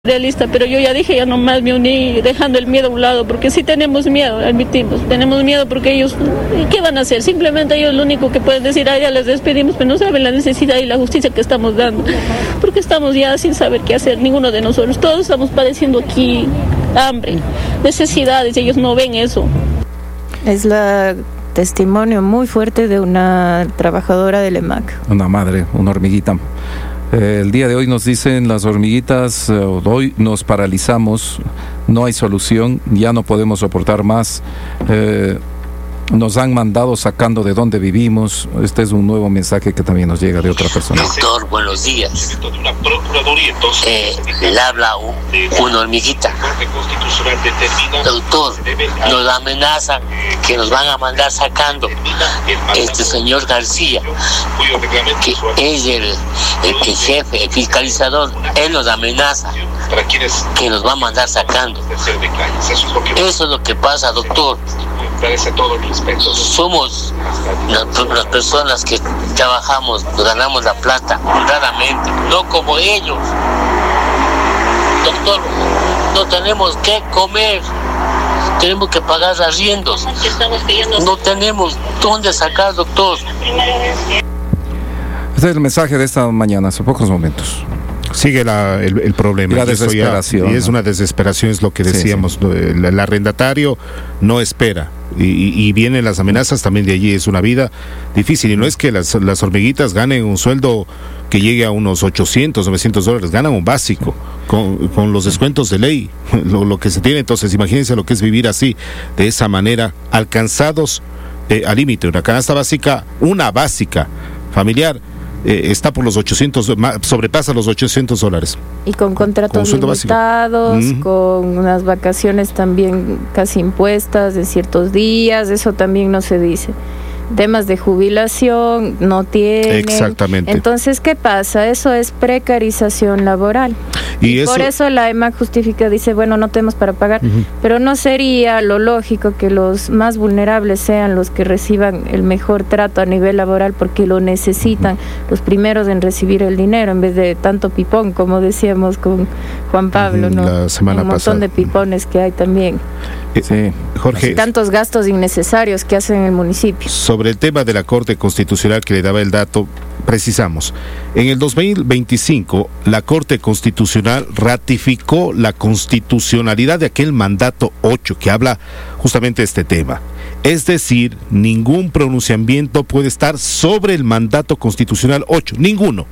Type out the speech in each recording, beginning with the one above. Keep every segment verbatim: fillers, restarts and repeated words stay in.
realista, pero yo ya dije, ya nomás me uní dejando el miedo a un lado, porque sí tenemos miedo, admitimos, tenemos miedo porque ellos, ¿qué van a hacer? Simplemente ellos lo único que pueden decir, ah, ya les despedimos, pero no saben la necesidad y la justicia que estamos dando, porque estamos ya sin saber qué hacer, ninguno de nosotros, todos estamos padeciendo aquí hambre, necesidades, ellos no ven eso. Es la testimonio muy fuerte de una trabajadora del E M A C. Una madre, una hormiguita. Eh, el día de hoy nos dicen las hormiguitas, eh, hoy nos paralizamos, no hay solución, ya no podemos soportar más. Eh, nos han mandado sacando de donde vivimos. Este es un nuevo mensaje que también nos llega de otra persona. Doctor, buenos días. Eh, le habla un, una hormiguita. Doctor, nos amenazan que nos van a mandar sacando. Este señor García, que es el, el, el jefe, el fiscalizador, él nos amenaza que nos va a mandar sacando. Eso es lo que pasa, doctor. Somos las, las personas que trabajamos, ganamos la plata honradamente, no como ellos. Doctor, no tenemos que comer, tenemos que pagar arriendos, no tenemos dónde sacar, doctor. Este es el mensaje de esta mañana, hace pocos momentos. Sigue la, el, el problema. Y la y desesperación. Ya, y es una desesperación, es lo que decíamos. Sí, sí. El, el arrendatario no espera. Y, y, y vienen las amenazas también de allí. Es una vida difícil. Y no es que las, las hormiguitas ganen un sueldo que llegue a unos ochocientos, novecientos dólares. Ganan un básico con, con los descuentos de ley. Lo, lo que se tiene. Entonces, imagínense lo que es vivir así, de esa manera, alcanzados eh, al límite. Una canasta básica, una básica familiar. Eh, está por los ochocientos, sobrepasa los ochocientos dólares. Y con contratos con limitados, uh-huh. con unas vacaciones también casi impuestas de ciertos días, eso también no se dice. Temas de jubilación no tienen. Exactamente. Entonces, ¿qué pasa? Eso es precarización laboral. Y, y eso... por eso la E M A C justifica, dice, bueno, no tenemos para pagar, uh-huh. pero no sería lo lógico que los más vulnerables sean los que reciban el mejor trato a nivel laboral porque lo necesitan, uh-huh. los primeros en recibir el dinero, en vez de tanto pipón, como decíamos con Juan Pablo, uh-huh. ¿no? La semana un montón pasada. de pipones que hay también. Sí, Jorge. Tantos gastos innecesarios que hacen en el municipio. Sobre el tema de la Corte Constitucional que le daba el dato, precisamos. En el dos mil veinticinco, la Corte Constitucional ratificó la constitucionalidad de aquel mandato ocho que habla justamente de este tema. Es decir, ningún pronunciamiento puede estar sobre el mandato constitucional ocho, ninguno.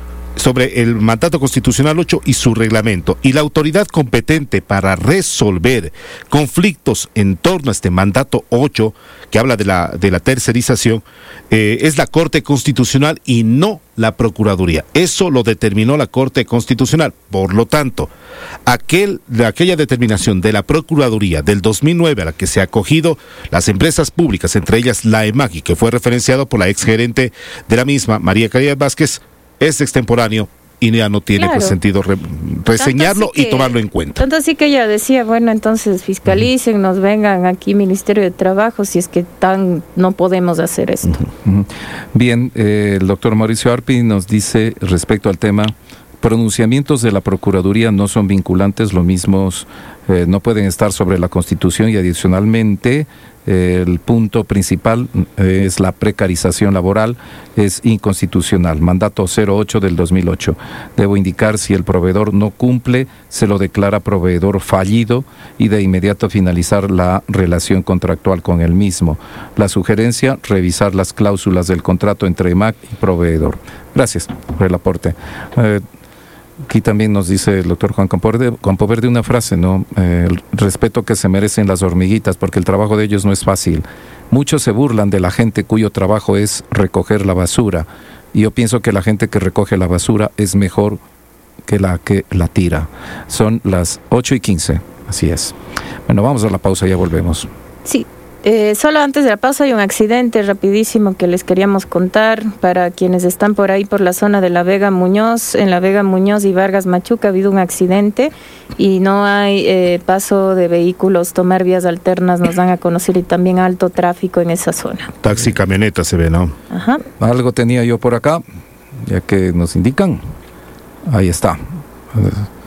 Sobre el mandato constitucional ocho y su reglamento. Y la autoridad competente para resolver conflictos en torno a este mandato ocho, que habla de la, de la tercerización, eh, es la Corte Constitucional y no la Procuraduría. Eso lo determinó la Corte Constitucional. Por lo tanto, aquel, de aquella determinación de la Procuraduría del dos mil nueve a la que se ha acogido las empresas públicas, entre ellas la E M A C, que fue referenciado por la exgerente de la misma, María Caridad Vázquez, es extemporáneo y ya no tiene claro. pues, sentido re, reseñarlo que, y tomarlo en cuenta. Tanto así que ella decía, bueno, entonces fiscalicen, uh-huh. nos vengan aquí Ministerio de Trabajo, si es que tan no podemos hacer esto. Uh-huh. Uh-huh. Bien, eh, el doctor Mauricio Arpi nos dice respecto al tema, pronunciamientos de la Procuraduría no son vinculantes, lo mismos eh, no pueden estar sobre la Constitución y adicionalmente eh, el punto principal eh, es la precarización laboral, es inconstitucional. Mandato cero ocho del dos mil ocho. Debo indicar si el proveedor no cumple, se lo declara proveedor fallido y de inmediato finalizar la relación contractual con el mismo. La sugerencia, revisar las cláusulas del contrato entre E M A C y proveedor. Gracias por el aporte. Eh, Aquí también nos dice el doctor Juan Campoverde, Campoverde una frase, ¿no? Eh, el respeto que se merecen las hormiguitas, porque el trabajo de ellos no es fácil. Muchos se burlan de la gente cuyo trabajo es recoger la basura. Y yo pienso que la gente que recoge la basura es mejor que la que la tira. Son las ocho y quince, así es. Bueno, vamos a la pausa y ya volvemos. Sí. Eh, solo antes de la pausa hay un accidente rapidísimo que les queríamos contar para quienes están por ahí por la zona de la Vega Muñoz. En la Vega Muñoz y Vargas Machuca ha habido un accidente y no hay eh, paso de vehículos, tomar vías alternas, nos dan a conocer, y también alto tráfico en esa zona. Taxi, camioneta se ve, ¿no? Ajá. Algo tenía yo por acá, ya que nos indican. Ahí está.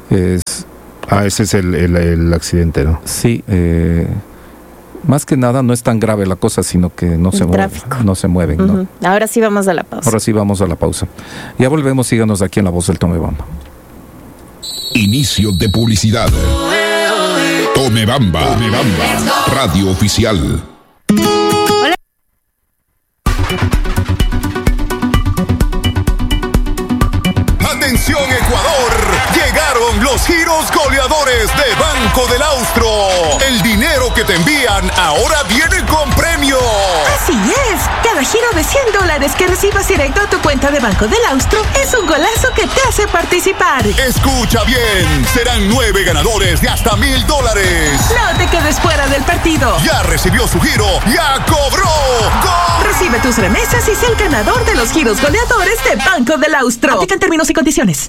Es, ah, ese es el, el, el accidente, ¿no? Sí, eh, más que nada no es tan grave la cosa, sino que no, se, mueve, no se mueven. Uh-huh. ¿no? Ahora sí vamos a la pausa. Ahora sí vamos a la pausa. Ya volvemos, síganos aquí en La Voz del Tomebamba. Inicio de publicidad. Tomebamba, Tomebamba, radio oficial. Hola. Atención Ecuador, llegaron los giros goleadores de Banco del Austro. El dinero que te envían ahora viene con premio. Así es, cada giro de cien dólares que recibas directo a tu cuenta de Banco del Austro es un golazo que te hace participar. Escucha bien, serán nueve ganadores de hasta mil dólares. No te quedes fuera del partido. Ya recibió su giro, ya cobró. ¡Gol! Recibe tus remesas y sé el ganador de los giros goleadores de Banco del Austro. Aplican términos y condiciones.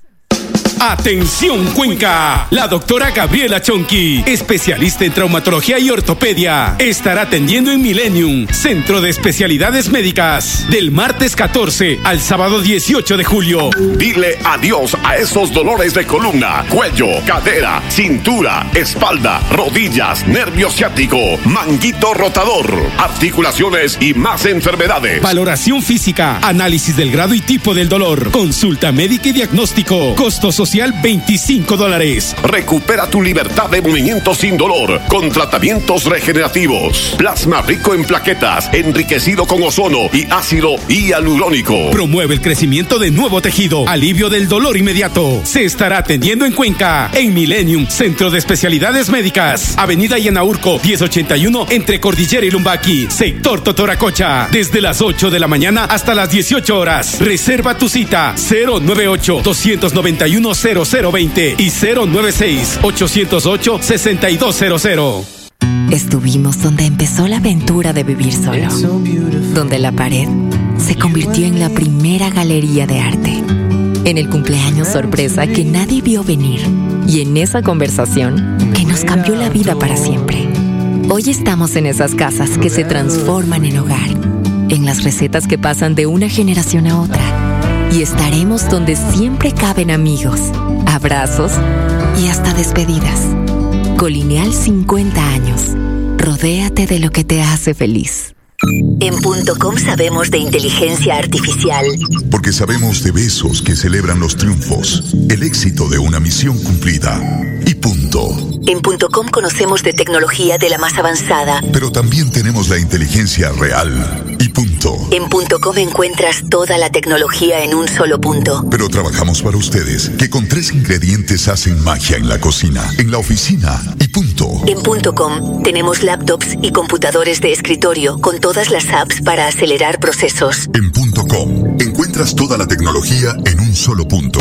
Atención Cuenca, la doctora Gabriela Chonqui, especialista en traumatología y ortopedia, estará atendiendo en Millennium, Centro de Especialidades Médicas, del martes catorce al sábado dieciocho de julio. Dile adiós a esos dolores de columna, cuello, cadera, cintura, espalda, rodillas, nervio ciático, manguito rotador, articulaciones y más enfermedades. Valoración física, análisis del grado y tipo del dolor, consulta médica y diagnóstico, costo social veinticinco dólares. Recupera tu libertad de movimiento sin dolor con tratamientos regenerativos. Plasma rico en plaquetas, enriquecido con ozono y ácido hialurónico. Promueve el crecimiento de nuevo tejido, alivio del dolor inmediato. Se estará atendiendo en Cuenca, en Millennium, Centro de Especialidades Médicas, Avenida Yanaurco, diez ochenta y uno, entre Cordillera y Lumbaqui, sector Totoracocha, desde las ocho de la mañana hasta las dieciocho horas. Reserva tu cita cero nueve ocho, dos nueve uno, cero cero veinte y cero nueve seis, ocho cero ocho, seis dos cero cero. Estuvimos donde empezó la aventura de vivir solo, donde la pared se convirtió en la primera galería de arte, en el cumpleaños sorpresa que nadie vio venir y en esa conversación que nos cambió la vida para siempre. Hoy estamos en esas casas que se transforman en hogar, en las recetas que pasan de una generación a otra. Y estaremos donde siempre caben amigos, abrazos y hasta despedidas. Colineal cincuenta años. Rodéate de lo que te hace feliz. En punto com sabemos de inteligencia artificial. Porque sabemos de besos que celebran los triunfos, el éxito de una misión cumplida. Y punto. En punto com conocemos de tecnología de la más avanzada. Pero también tenemos la inteligencia real. Y punto. En punto com encuentras toda la tecnología en un solo punto. Pero trabajamos para ustedes, que con tres ingredientes hacen magia en la cocina, en la oficina y punto. En punto com tenemos laptops y computadores de escritorio con todas las apps para acelerar procesos. En punto com encuentras toda la tecnología en un solo punto.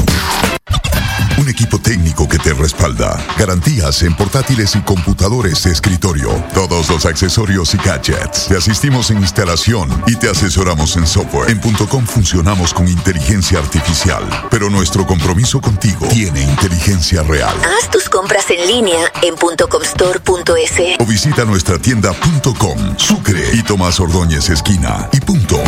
Un equipo técnico que te respalda. Garantías en portátiles y computadores de escritorio. Todos los accesorios y gadgets. Te asistimos en instalación y te asesoramos en software. En punto com funcionamos con inteligencia artificial. Pero nuestro compromiso contigo tiene inteligencia real. Haz tus compras en línea en punto com store punto es. O visita nuestra tienda punto com, Sucre y Tomás Ordóñez esquina. Y punto.